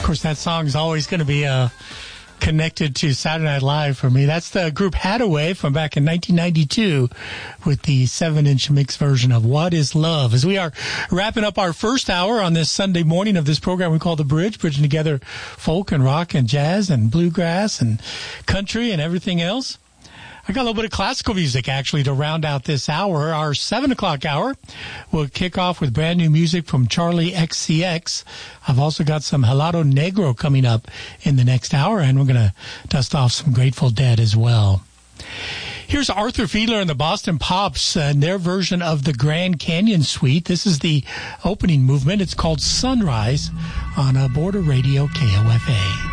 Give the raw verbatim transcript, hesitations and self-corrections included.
course, that song is always going to be uh, connected to Saturday Night Live for me. That's the group Hadaway from back in nineteen ninety-two with the seven-inch mix version of What is Love. As we are wrapping up our first hour on this Sunday morning of this program we call The Bridge, bridging together folk and rock and jazz and bluegrass and country and everything else. I got a little bit of classical music, actually, to round out this hour. Our seven o'clock hour will kick off with brand new music from Charlie X C X. I've also got some Helado Negro coming up in the next hour, and we're going to dust off some Grateful Dead as well. Here's Arthur Fiedler and the Boston Pops and their version of the Grand Canyon Suite. This is the opening movement. It's called Sunrise on Border Radio K O F A.